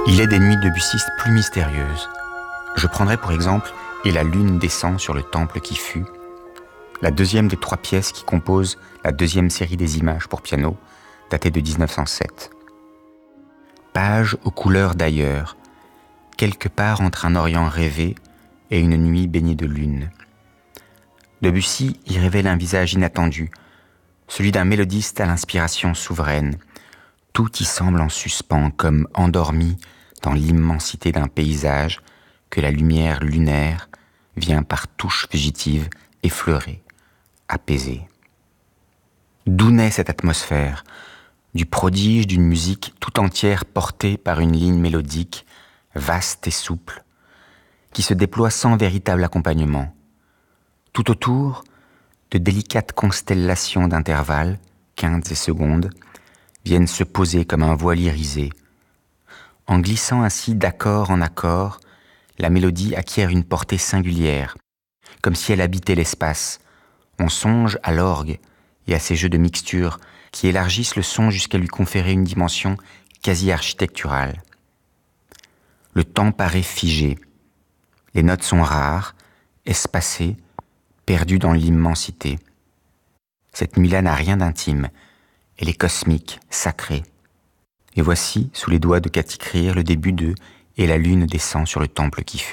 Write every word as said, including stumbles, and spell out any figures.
Il est des nuits debussistes plus mystérieuses. Je prendrai pour exemple « Et la lune descend sur le temple qui fut », la deuxième des trois pièces qui composent la deuxième série des images pour piano, datée de dix-neuf cent sept. Page aux couleurs d'ailleurs, quelque part entre un Orient rêvé et une nuit baignée de lune. Debussy y révèle un visage inattendu, celui d'un mélodiste à l'inspiration souveraine. Tout y semble en suspens, comme endormi dans l'immensité d'un paysage que la lumière lunaire vient par touches fugitives effleurer, apaiser. D'où naît cette atmosphère? Du prodige d'une musique tout entière portée par une ligne mélodique, vaste et souple, qui se déploie sans véritable accompagnement. Tout autour, de délicates constellations d'intervalles, quintes et secondes, viennent se poser comme un voile irisé. En glissant ainsi d'accord en accord, la mélodie acquiert une portée singulière, comme si elle habitait l'espace. On songe à l'orgue et à ces jeux de mixture qui élargissent le son jusqu'à lui conférer une dimension quasi architecturale. Le temps paraît figé. Les notes sont rares, espacées, perdues dans l'immensité. Cette nuit-là n'a rien d'intime. Elle est cosmique, sacrée. Et voici, sous les doigts de Cathy Krier, le début de « Et la lune descend sur le temple qui fut ».